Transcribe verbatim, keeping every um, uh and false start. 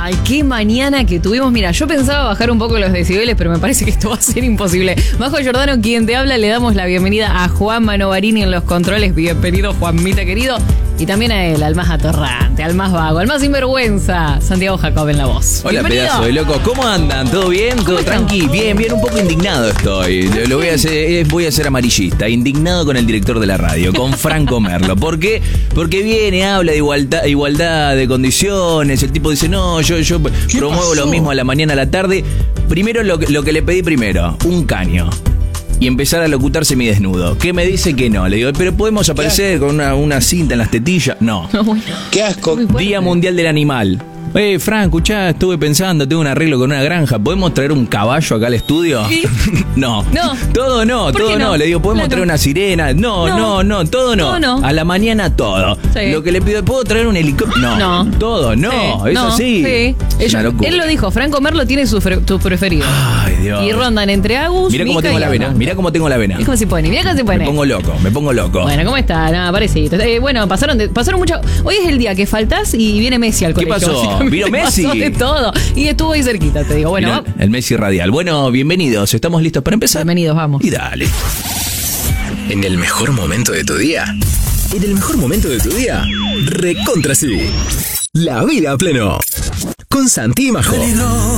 Ay, qué mañana que tuvimos. Mira, yo pensaba bajar un poco los decibeles, pero me parece que esto va a ser imposible. Majo Giordano, quien te habla, le damos la bienvenida a Juan Manovarini en los controles. Bienvenido, Juanmita querido. Y también a él, al más atorrante, al más vago, al más sinvergüenza, Santiago Jacob en la voz. Hola, Bienvenido. pedazo de loco. ¿Cómo andan? ¿Todo bien? ¿Todo tranqui? Bien, bien. Un poco indignado estoy. Lo, lo voy a hacer, voy a ser amarillista. Indignado con el director de la radio, con Franco Merlo. ¿Por qué? Porque viene, habla de igualdad, igualdad de condiciones. El tipo dice, no, yo, yo promuevo pasó? lo mismo a la mañana, a la tarde. Primero lo, lo que le pedí primero, un caño. Y empezar a locutar semidesnudo. ¿Qué me dice que no? Le digo, pero podemos aparecer con una, una cinta en las tetillas. No. No, bueno. Qué asco. Día Mundial del Animal. Eh, Fran, escuchá, estuve pensando, tengo un arreglo con una granja. ¿Podemos traer un caballo acá al estudio? ¿Sí? No. No. Todo no, ¿Por todo qué no? no? Le digo, ¿podemos Claro. traer una sirena? No, No. no, no, todo no. Todo no. A la mañana todo. Sí. Lo que le pido, ¿puedo traer un helicóptero? No. No. Todo, no. Sí, Eso no, sí. sí. Es Ellos- una locura. él lo dijo, Franco Merlo tiene su, fre- tu preferido. Ay, Dios. Y rondan entre Agus, Mirá cómo Mica tengo y la vena, Agus. mirá cómo tengo la vena. Es como si pone, mirá cómo se pone. Me pongo loco, me pongo loco. Bueno, ¿cómo está? Nada, parecido. Eh, bueno, pasaron de- pasaron mucho. Hoy es el día que faltás y viene Messi al ¿Qué colegio. pasó? básicamente. ¿Vino Messi? Pasó de todo. Y estuvo ahí cerquita, te digo. Bueno, Mirá, va- el Messi radial. Bueno, bienvenidos, estamos listos para empezar. bienvenidos, vamos. Y dale. En el mejor momento de tu día. En el mejor momento de tu día. Recontra sí. La vida a pleno. Con Santi y Majo.